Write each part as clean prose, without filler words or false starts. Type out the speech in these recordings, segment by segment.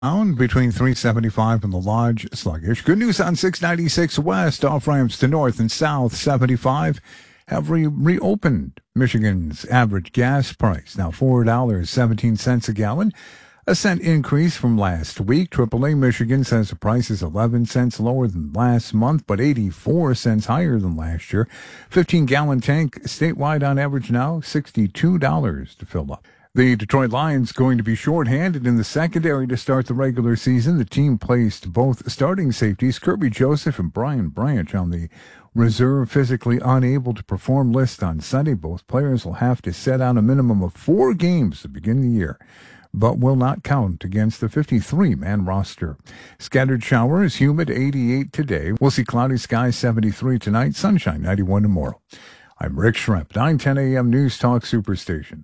Down between 375 and the Lodge, sluggish. Good news on 696 West, off ramps to north and south, 75 have reopened. Michigan's average gas price now $4.17 a gallon, a cent increase from last week. AAA Michigan says the price is 11 cents lower than last month, but 84 cents higher than last year. 15-gallon tank statewide on average now $62 to fill up. The Detroit Lions going to be shorthanded in the secondary to start the regular season. The team placed both starting safeties, Kirby Joseph and Brian Branch, on the reserve physically unable to perform list on Sunday. Both players will have to set out a minimum of 4 games to begin the year, but will not count against the 53-man roster. Scattered showers, humid 88 today. We'll see cloudy skies 73 tonight, sunshine 91 tomorrow. I'm Rick Schremp, 910 a.m. News Talk Superstation.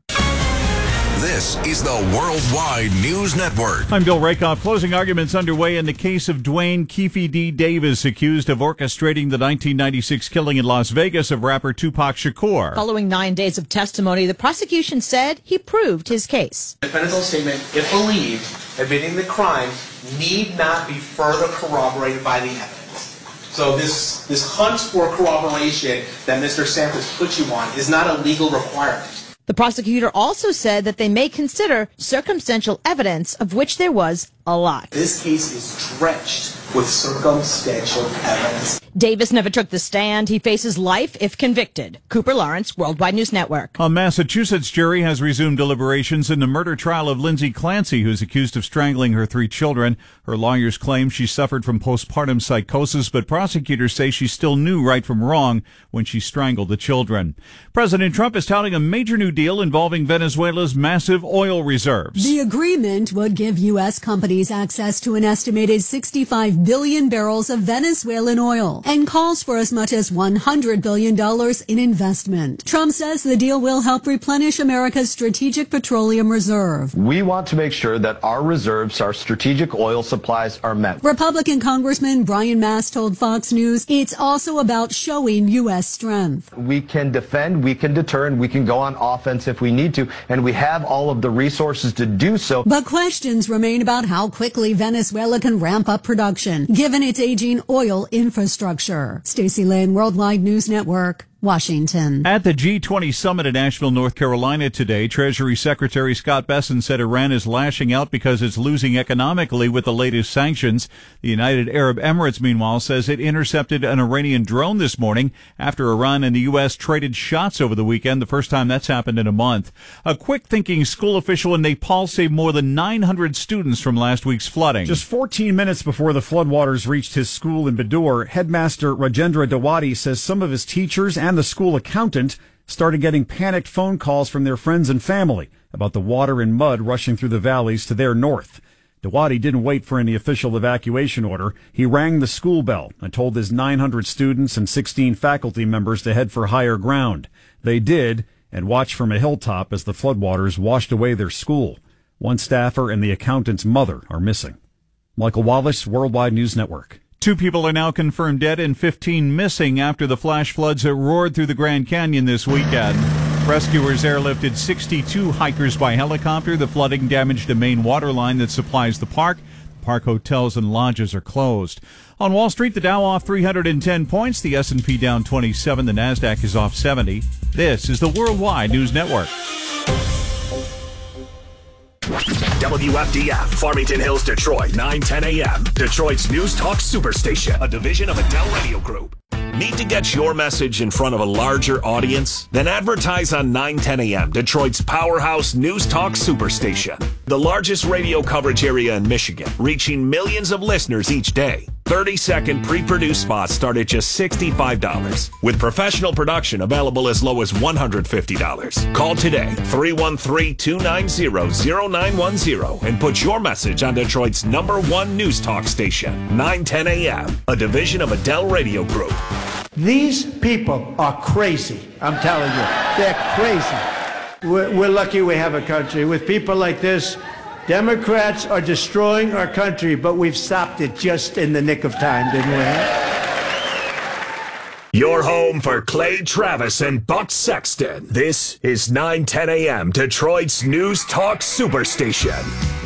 This is the Worldwide News Network. I'm Bill Rakoff. Closing arguments underway in the case of Dwayne Keefe D. Davis, accused of orchestrating the 1996 killing in Las Vegas of rapper Tupac Shakur. Following 9 days of testimony, the prosecution said he proved his case. The defendant's statement, if believed, admitting the crime, need not be further corroborated by the evidence. So this hunt for corroboration that Mr. Santos put you on is not a legal requirement. The prosecutor also said that they may consider circumstantial evidence, of which there was a lot. This case is drenched with circumstantial evidence. Davis never took the stand. He faces life if convicted. Cooper Lawrence, Worldwide News Network. A Massachusetts jury has resumed deliberations in the murder trial of Lindsay Clancy, who's accused of strangling her 3 children. Her lawyers claim she suffered from postpartum psychosis, but prosecutors say she still knew right from wrong when she strangled the children. President Trump is touting a major new deal involving Venezuela's massive oil reserves. The agreement would give U.S. companies access to an estimated 65 billion barrels of Venezuelan oil and calls for as much as $100 billion in investment. Trump says the deal will help replenish America's strategic petroleum reserve. We want to make sure that our reserves, our strategic oil supplies, are met. Republican Congressman Brian Mast told Fox News it's also about showing U.S. strength. We can defend, we can deter, and we can go on offense if we need to, and we have all of the resources to do so. But questions remain about how quickly Venezuela can ramp up production, given its aging oil infrastructure. Stacey Lynn, Worldwide News Network, Washington. At the G20 summit in Asheville, North Carolina today, Treasury Secretary Scott Bessent said Iran is lashing out because it's losing economically with the latest sanctions. The United Arab Emirates, meanwhile, says it intercepted an Iranian drone this morning after Iran and the U.S. traded shots over the weekend, the first time that's happened in a month. A quick-thinking school official in Nepal saved more than 900 students from last week's flooding. Just 14 minutes before the floodwaters reached his school in Badur, Headmaster Rajendra Dawadi says some of his teachers and the school accountant started getting panicked phone calls from their friends and family about the water and mud rushing through the valleys to their north. Dawadi didn't wait for any official evacuation order. He rang the school bell and told his 900 students and 16 faculty members to head for higher ground. They did, and watched from a hilltop as the floodwaters washed away their school. One staffer and the accountant's mother are missing. Michael Wallace, Worldwide News Network. 2 people are now confirmed dead and 15 missing after the flash floods that roared through the Grand Canyon this weekend. Rescuers airlifted 62 hikers by helicopter. The flooding damaged a main water line that supplies the park. Park hotels and lodges are closed. On Wall Street, the Dow off 310 points, the S&P down 27, the Nasdaq is off 70. This is the Worldwide News Network. WFDF, Farmington Hills, Detroit, 910 a.m. Detroit's News Talk Superstation, a division of Adele Radio Group. Need to get your message in front of a larger audience? Then advertise on 910 a.m., Detroit's powerhouse News Talk Superstation. The largest radio coverage area in Michigan, reaching millions of listeners each day. 30-second pre-produced spots start at just $65, with professional production available as low as $150. Call today, 313-290-0910, and put your message on Detroit's #1 News Talk station, 910 a.m., a division of Adele Radio Group. These people are crazy. I'm telling you, they're crazy. We're lucky we have a country. With people like this, Democrats are destroying our country, but we've stopped it just in the nick of time, didn't we? Your home for Clay Travis and Buck Sexton. This is 910 a.m. Detroit's News Talk Superstation.